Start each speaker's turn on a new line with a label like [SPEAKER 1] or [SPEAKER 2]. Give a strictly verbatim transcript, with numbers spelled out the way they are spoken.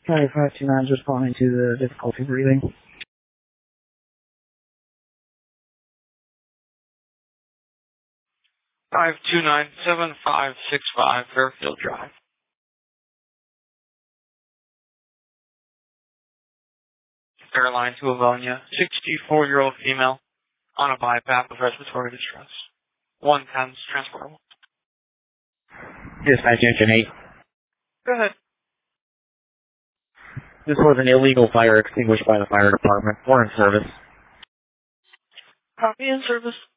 [SPEAKER 1] Sorry, five two nine is responding to the difficulty breathing.
[SPEAKER 2] five two nine seven five six five Fairfield Drive. Airline to Avonia, sixty-four-year-old female, on a BiPAP with respiratory distress. one times transportable.
[SPEAKER 3] Dispatch engine eight.
[SPEAKER 2] Go ahead.
[SPEAKER 3] This was an illegal fire extinguished by the fire department. We're in service.
[SPEAKER 2] Copy in service.